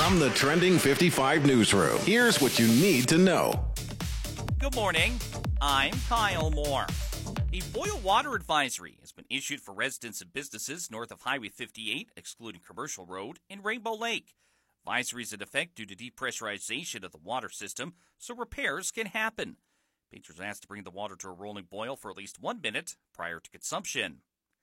From the Trending 55 newsroom, here's what you need to know. Good morning. I'm Kyle Moore. A boil water advisory has been issued for residents and businesses north of Highway 58, excluding Commercial Road, and Rainbow Lake. Advisory is in effect due to depressurization of the water system, so repairs can happen. Patrons are asked to bring the water to a rolling boil for at least 1 minute prior to consumption.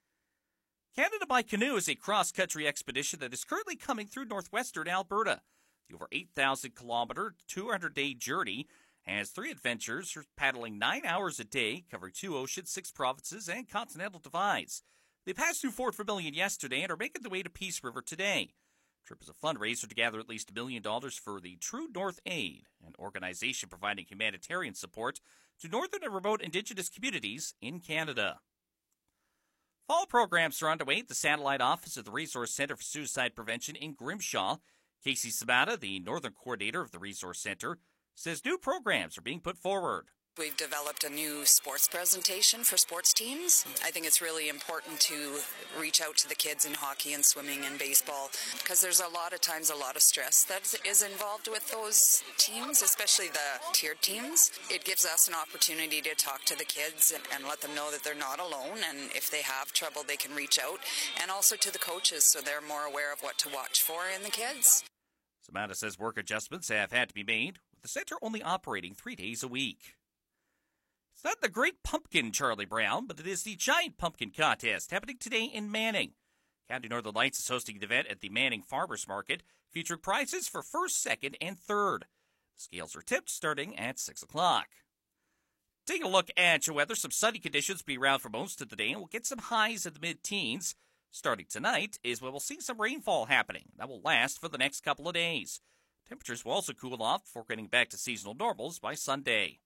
Canada by Canoe is a cross-country expedition that is currently coming through northwestern Alberta. The over 8,000-kilometer, 200-day journey has 3 adventures, paddling 9 hours a day, covering 2 oceans, 6 provinces, and continental divides. They passed through Fort Vermilion yesterday and are making their way to Peace River today. The trip is a fundraiser to gather at least $1 million for the True North Aid, an organization providing humanitarian support to northern and remote Indigenous communities in Canada. Fall programs are underway at the satellite office of the Resource Center for Suicide Prevention in Grimshaw. Casey Sabata, the northern coordinator of the Resource Center, says new programs are being put forward. We've developed a new sports presentation for sports teams. I think it's really important to reach out to the kids in hockey and swimming and baseball because there's a lot of times a lot of stress that is involved with those teams, especially the tiered teams. It gives us an opportunity to talk to the kids and let them know that they're not alone, and if they have trouble they can reach out, and also to the coaches so they're more aware of what to watch for in the kids. Samantha says work adjustments have had to be made, with the center only operating 3 days a week. It's not the Great Pumpkin, Charlie Brown, but it is the Giant Pumpkin Contest happening today in Manning. County Northern Lights is hosting an event at the Manning Farmers Market featuring prizes for first, second, and third. The scales are tipped starting at 6 o'clock. Taking a look at your weather, some sunny conditions will be around for most of the day, and we'll get some highs in the mid-teens. Starting tonight is when we'll see some rainfall happening. That will last for the next couple of days. Temperatures will also cool off before getting back to seasonal normals by Sunday.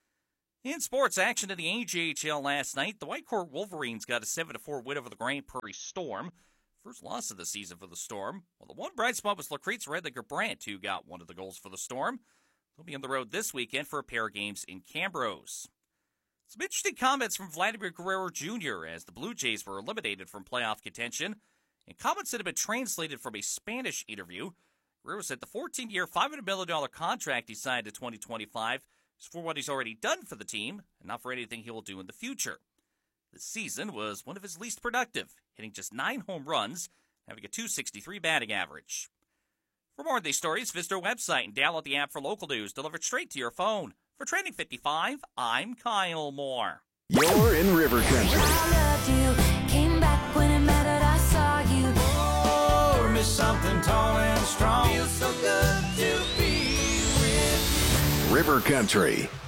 In sports action in the AJHL last night, the Whitecourt Wolverines got a 7-4 win over the Grand Prairie Storm. First loss of the season for the Storm. Well, the one bright spot was Lacrete's Redlinger Brandt, who got one of the goals for the Storm. They'll be on the road this weekend for a pair of games in Camrose. Some interesting comments from Vladimir Guerrero Jr. as the Blue Jays were eliminated from playoff contention, and comments that have been translated from a Spanish interview. Guerrero said the 14-year, $500 million contract he signed in 2025 is for what he's already done for the team and not for anything he will do in the future. This season was one of his least productive, hitting just 9 home runs, having a .263 batting average. For more of these stories, visit our website and download the app for local news delivered straight to your phone. For Trending 55, I'm Kyle Moore. You're in River Country. I loved you, came back when it mattered, I saw you. Oh, miss something tall and strong. Feels so good to be with you. River Country.